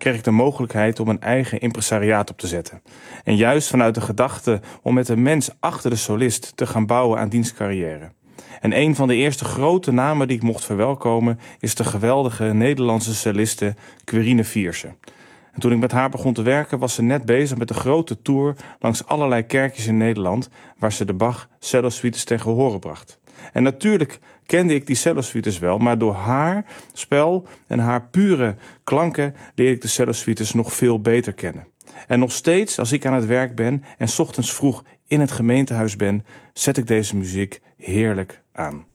kreeg ik de mogelijkheid om een eigen impresariaat op te zetten. En juist vanuit de gedachte om met de mens achter de solist te gaan bouwen aan diens carrière. En een van de eerste grote namen die ik mocht verwelkomen is de geweldige Nederlandse celliste Quirine Vierse. En toen ik met haar begon te werken was ze net bezig met een grote tour langs allerlei kerkjes in Nederland waar ze de Bach cellosuites ten gehore bracht. En natuurlijk kende ik die cellosuites wel, maar door haar spel en haar pure klanken leerde ik de cellosuites nog veel beter kennen. En nog steeds, als ik aan het werk ben en 's ochtends vroeg in het gemeentehuis ben, zet ik deze muziek heerlijk aan.